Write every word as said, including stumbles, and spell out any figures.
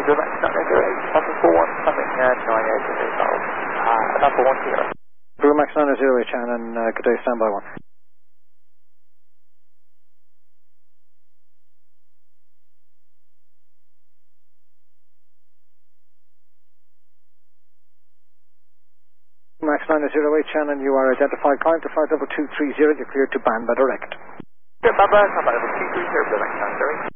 Blue Max nine zero eight, one four one, coming uh, nine eight zero Golf. Uh, number one zero. Blue Max nine zero eight, Shannon, uh, good day, standby one. Max nine zero eight, Shannon, you are identified. Climb to flight level two three zero, you're cleared to Banba direct. Sure, Baba, come on, level two three zero, Blue Max nine zero eight.